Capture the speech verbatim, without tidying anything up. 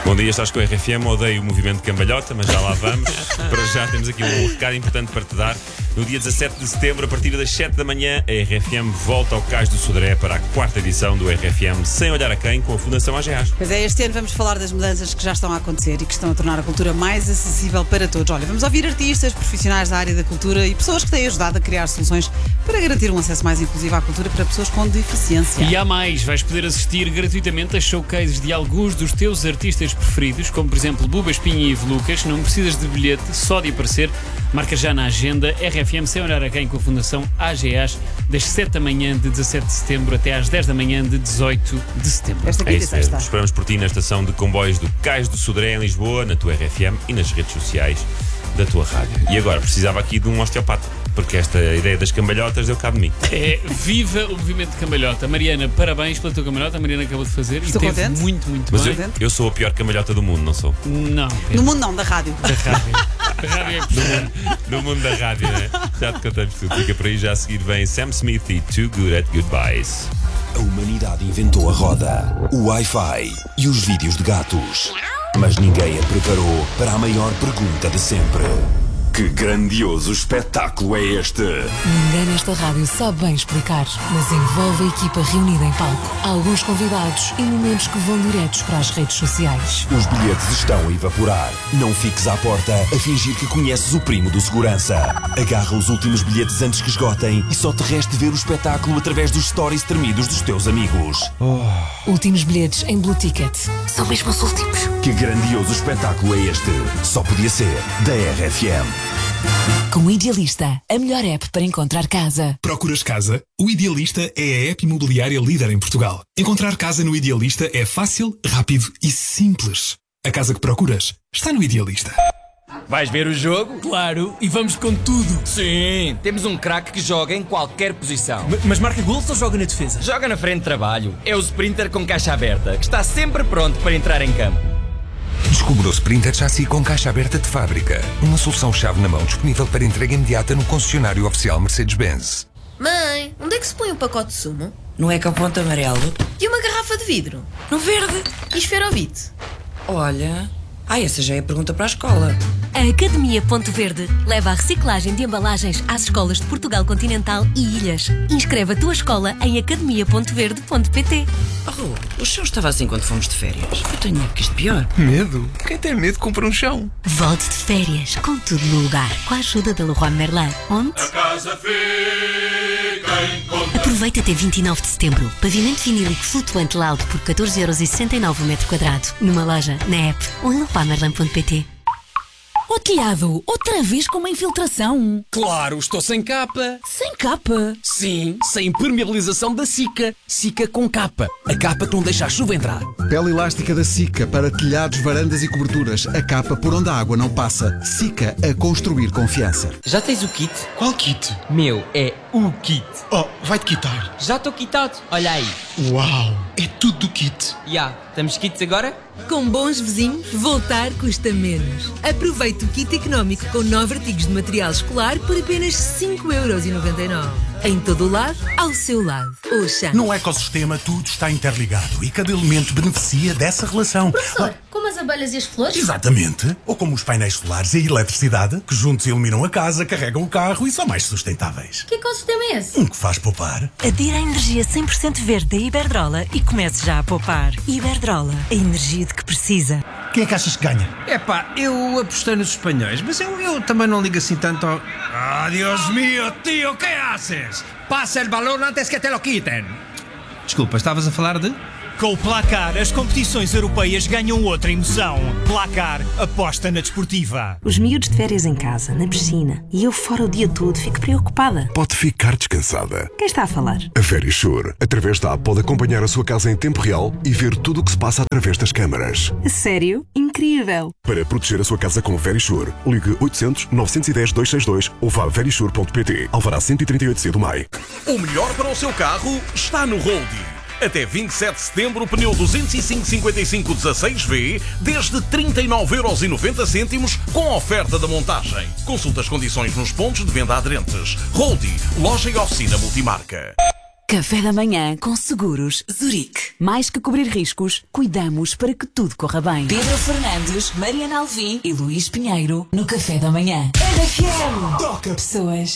Bom dia, estás com a R F M. Odeio o movimento de cambalhota, mas já lá vamos. Para já temos aqui um recado importante para te dar. No dia dezassete de setembro, a partir das sete da manhã, a R F M volta ao Cais do Sodré para a quarta edição do R F M Sem Olhar a Quem, com a Fundação A G E A S. Pois é, este ano vamos falar das mudanças que já estão a acontecer e que estão a tornar a cultura mais acessível para todos. Olha, vamos ouvir artistas, profissionais da área da cultura e pessoas que têm ajudado a criar soluções para garantir um acesso mais inclusivo à cultura para pessoas com deficiência. E há mais, vais poder assistir gratuitamente a showcases de alguns dos teus artistas preferidos, como por exemplo Buba, Espinha e Ivo Lucas. Não precisas de bilhete, só de aparecer. Marca já na agenda R F M Sem Olhar a Quem com a Fundação A G E A S, das sete da manhã de dezassete de setembro até às dez da manhã de dezoito de setembro. Esta É quinta e isso mesmo. sexta. Esperamos por ti na estação de comboios do Cais do Sodré, em Lisboa, na tua R F M e nas redes sociais da tua rádio. E agora precisava aqui de um osteopata, porque esta ideia das cambalhotas deu cabo de mim. É, viva o movimento de cambalhota. Mariana, parabéns pela tua cambalhota. A Mariana acabou de fazer Estou e teve contente. muito, muito Mas bem. eu, eu sou a pior cambalhota do mundo, não sou? Não, No mundo não, da rádio. da rádio. Da rádio é possível. No mundo da rádio, né? Já te contamos tudo. Fica por aí, já a seguir vem Sam Smith e Too Good at Goodbyes. A humanidade inventou a roda, o Wi-Fi e os vídeos de gatos. Mas ninguém a preparou para a maior pergunta de sempre. Que grandioso espetáculo é este? Ninguém nesta rádio sabe bem explicar, mas envolve a equipa reunida em palco. Há alguns convidados e momentos que vão diretos para as redes sociais. Os bilhetes estão a evaporar. Não fiques à porta a fingir que conheces o primo do segurança. Agarra os últimos bilhetes antes que esgotem e só te reste ver o espetáculo através dos stories tremidos dos teus amigos. Últimos bilhetes em Blue Ticket. São mesmo os últimos. Que grandioso espetáculo é este? Só podia ser da R F M. Com o Idealista, a melhor app para encontrar casa. Procuras casa? O Idealista é a app imobiliária líder em Portugal. Encontrar casa no Idealista é fácil, rápido e simples. A casa que procuras está no Idealista. Vais ver o jogo? Claro, e vamos com tudo. Sim, temos um craque que joga em qualquer posição. Mas marca gol ou joga na defesa? Joga na frente de trabalho. É o Sprinter com caixa aberta, que está sempre pronto para entrar em campo. Descubra o Sprinter Chassi com caixa aberta de fábrica. Uma solução-chave na mão disponível para entrega imediata no concessionário oficial Mercedes-Benz. Mãe, onde é que se põe o pacote de sumo? No ecoponto amarelo. E uma garrafa de vidro? No verde. E esferovite? Olha... Ah, essa já é a pergunta para a escola. A Academia Ponto Verde leva a reciclagem de embalagens às escolas de Portugal Continental e Ilhas. Inscreve a tua escola em academia ponto verde ponto pt. Oh, o chão estava assim quando fomos de férias. Eu tenho medo que isto pior. Medo? Quem tem medo compra um chão. Volte de férias com tudo no lugar, com a ajuda da Leroy Merlin. Onde? A casa fica em conta. Aproveita até vinte e nove de setembro. Pavimento vinílico flutuante Loud por catorze euros e sessenta e nove o metro quadrado. Numa loja, na app ou em leroy merlin ponto pt. Oh, Telhado, outra vez com uma infiltração. Claro, estou sem capa. Sem capa. Sim, sem impermeabilização da Sika. Sika com capa. A capa que não deixa a chuva entrar. Pele elástica da Sika para telhados, varandas e coberturas. A capa por onde a água não passa. Sika, a construir confiança. Já tens o kit? Qual kit? Meu, é o kit. Oh, vai-te quitar. Já estou quitado. Olha aí. Uau, é tudo do kit. Já, estamos kits agora? Com bons vizinhos, voltar custa menos. Aproveite o kit económico com nove artigos de material escolar por apenas cinco euros e noventa e nove. Em todo o lado, ao seu lado. Oxan. No ecossistema tudo está interligado e cada elemento beneficia dessa relação. Professor, como as abelhas e as flores? Exatamente. Ou como os painéis solares e a eletricidade, que juntos iluminam a casa, carregam o carro e são mais sustentáveis. Que ecossistema é esse? Um que faz poupar. Adira à energia cem por cento verde da Iberdrola e comece já a poupar. Iberdrola, a energia de que precisa. Quem é que achas que ganha? Epá, eu apostei nos espanhóis, mas eu, eu também não ligo assim tanto ao... Ah, Dios mío, tío, ¿qué haces? Pasa el balón antes que te lo quiten. Desculpa, estavas a falar de... Com o Placar, as competições europeias ganham outra emoção. Placar, aposta na desportiva. Os miúdos de férias em casa, na piscina, e eu fora o dia todo, fico preocupada. Pode ficar descansada. Quem está a falar? A Verisure. Através da app pode acompanhar a sua casa em tempo real e ver tudo o que se passa através das câmaras. A sério? Incrível! Para proteger a sua casa com Verisure, ligue oitocentos, novecentos e dez, duzentos e sessenta e dois ou vá a verisure ponto pt. Alvará cento e trinta e oito C do Maio. O melhor para o seu carro está no Roldie. Até vinte e sete de setembro, o pneu duzentos e cinco cinquenta e cinco dezasseis V desde trinta e nove euros e noventa cêntimos com a oferta da montagem. Consulte as condições nos pontos de venda aderentes. Roldie, loja e oficina multimarca. Café da manhã com Seguros Zurique. Mais que cobrir riscos, cuidamos para que tudo corra bem. Pedro Fernandes, Mariana Alvim e Luís Pinheiro no Café da manhã. R F M. Toca pessoas.